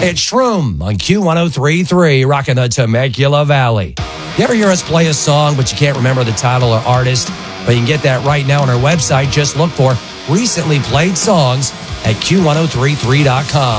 It's Shroom on Q103.3, rocking the Temecula Valley. You ever hear us play a song, but you can't remember the title or artist? But you can get that right now on our website. Just look for recently played songs at Q1033.com.